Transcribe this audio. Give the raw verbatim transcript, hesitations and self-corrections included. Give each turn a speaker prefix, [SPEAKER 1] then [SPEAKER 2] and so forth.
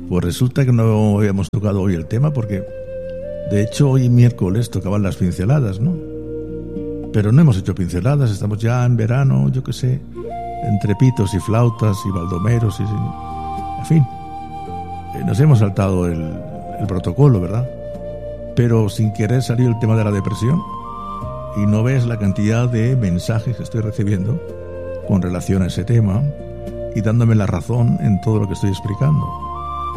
[SPEAKER 1] Pues resulta que no habíamos tocado hoy el tema porque, de hecho, hoy miércoles tocaban las pinceladas, ¿no? Pero no hemos hecho pinceladas, estamos ya en verano, yo qué sé, entre pitos y flautas y baldomeros y... En fin, nos hemos saltado el, el protocolo, ¿verdad? Pero sin querer salió el tema de la depresión y no ves la cantidad de mensajes que estoy recibiendo con relación a ese tema y dándome la razón en todo lo que estoy explicando.